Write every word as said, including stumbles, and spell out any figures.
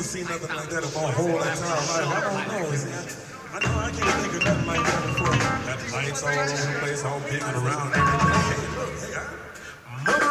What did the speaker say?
never seen nothing like that in my whole entire life. I don't know. See, I, I know I can't think of nothing like that before. Got lights all over the place, all big and around and everything. Hey, look, hey, I,